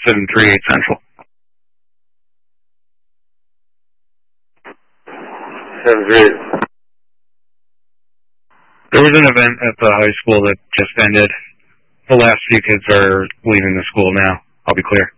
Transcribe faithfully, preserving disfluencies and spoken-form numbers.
seven three eight Central. seven three eight. There was an event at the high school that just ended. The last few kids are leaving the school now. I'll be clear.